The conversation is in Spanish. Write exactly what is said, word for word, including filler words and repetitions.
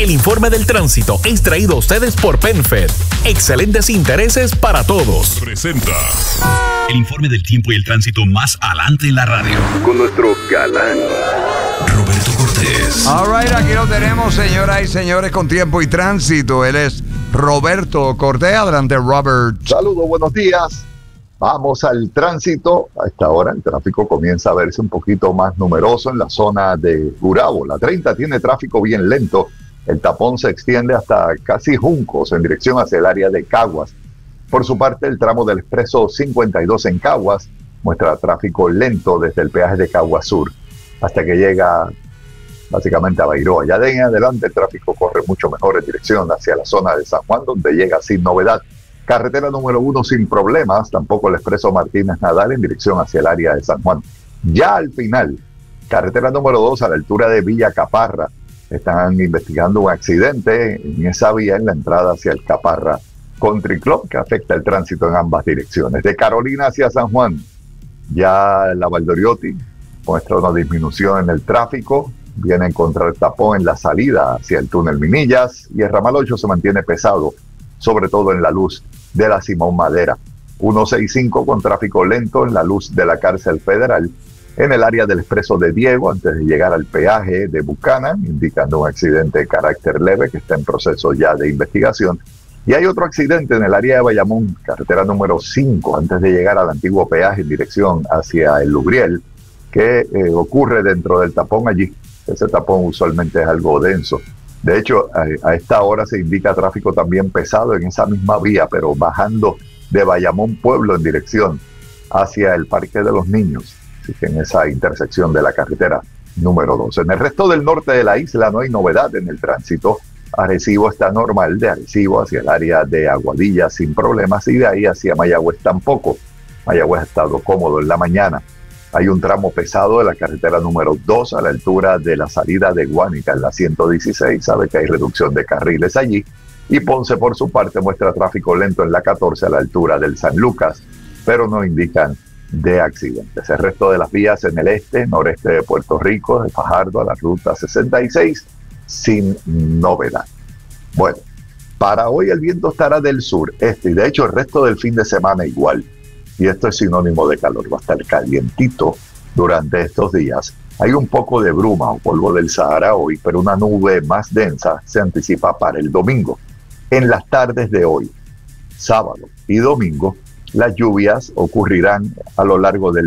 El informe del tránsito es traído a ustedes por PenFed. Excelentes intereses para todos. Presenta el informe del tiempo y el tránsito más adelante en la radio. Con nuestro galán Roberto Cortés. All right, aquí lo tenemos, señoras y señores, con tiempo y tránsito. Él es Roberto Cortés. Adelante, Robert. Saludos, buenos días. Vamos al tránsito. A esta hora el tráfico comienza a verse un poquito más numeroso en la zona de Gurabo. La treinta tiene tráfico bien lento. El tapón se extiende hasta casi Juncos en dirección hacia el área de Caguas. Por su parte, el tramo del expreso cincuenta y dos en Caguas muestra tráfico lento desde el peaje de Caguas Sur hasta que llega básicamente a Bairoa. Ya de en adelante el tráfico corre mucho mejor en dirección hacia la zona de San Juan, donde llega sin novedad. Carretera número uno sin problemas, tampoco el expreso Martínez Nadal en dirección hacia el área de San Juan. Ya al final, carretera número dos a la altura de Villa Caparra, están investigando un accidente en esa vía en la entrada hacia el Caparra Country Club que afecta el tránsito en ambas direcciones. De Carolina hacia San Juan, ya la Valdoriotti muestra una disminución en el tráfico, viene a encontrar tapón en la salida hacia el túnel Minillas y el ramal ocho se mantiene pesado, sobre todo en la luz de la Simón Madera. ciento sesenta y cinco con tráfico lento en la luz de la cárcel federal, en el área del expreso de Diego, antes de llegar al peaje de Buchanan, indicando un accidente de carácter leve que está en proceso ya de investigación. Y hay otro accidente en el área de Bayamón, carretera número cinco, antes de llegar al antiguo peaje en dirección hacia el Lubriel, que eh, ocurre dentro del tapón allí. Ese tapón usualmente es algo denso. De hecho, a, a esta hora se indica tráfico también pesado en esa misma vía, pero bajando de Bayamón Pueblo en dirección hacia el Parque de los Niños, así que en esa intersección de la carretera número dos. En el resto del norte de la isla no hay novedad en el tránsito. Arecibo está normal, de Arecibo hacia el área de Aguadilla sin problemas y de ahí hacia Mayagüez tampoco. Mayagüez ha estado cómodo en la mañana. Hay un tramo pesado de la carretera número dos a la altura de la salida de Guánica en la ciento dieciséis. Sabe que hay reducción de carriles allí. Y Ponce, por su parte, muestra tráfico lento en la catorce a la altura del San Lucas, pero no indican de accidentes. El resto de las vías en el este, noreste de Puerto Rico, de Fajardo a la ruta sesenta y seis, sin novedad. Bueno, para hoy el viento estará del sur, este, y de hecho el resto del fin de semana igual. Y esto es sinónimo de calor, va a estar calientito durante estos días. Hay un poco de bruma o polvo del Sahara hoy, pero una nube más densa se anticipa para el domingo. En las tardes de hoy, sábado y domingo, las lluvias ocurrirán a lo largo del